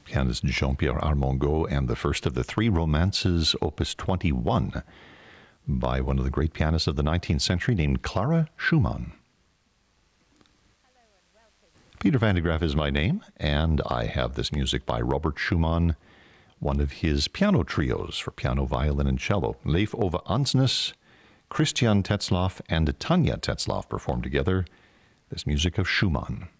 pianist Jean-Pierre Armengaud, and the first of the three romances, Opus 21, by one of the great pianists of the 19th century named Clara Schumann. Peter van de Graaff is my name, and I have this music by Robert Schumann, one of his piano trios for piano, violin, and cello. Leif Ove Andsnes, Christian Tetzlaff, and Tanja Tetzlaff performed together this music of Schumann.